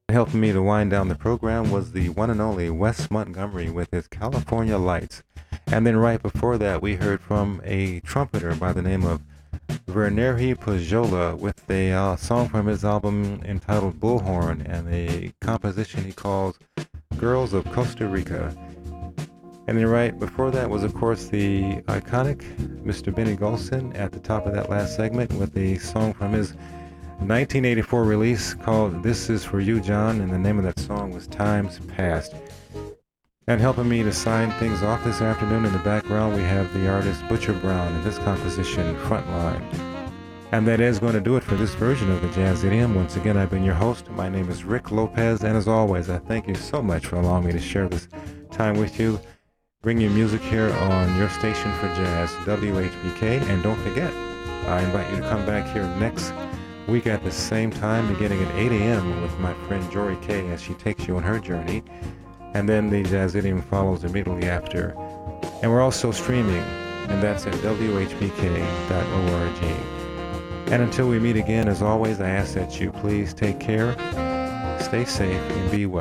Helping me to wind down the program was the one and only Wes Montgomery with his California Lights. And then right before that, we heard from a trumpeter by the name of Verneri Pajola with a song from his album entitled Bullhorn and a composition he calls Girls of Costa Rica. And then right before that was, of course, the iconic Mr. Benny Golson at the top of that last segment with a song from his 1984 release called This Is For You, John, and the name of that song was Times Past. And helping me to sign things off this afternoon in the background, we have the artist Butcher Brown and this composition, Frontline. And that is going to do it for this version of the Jazz Idiom. Once again, I've been your host. My name is Rick Lopez, and as always, I thank you so much for allowing me to share this time with you. Bring you music here on your station for jazz, WHBK, and don't forget, I invite you to come back here next week at the same time, beginning at 8 a.m. with my friend Jory Kay as she takes you on her journey. And then the Jazz Idiom follows immediately after. And we're also streaming, and that's at whbk.org. And until we meet again, as always, I ask that you please take care, stay safe, and be well.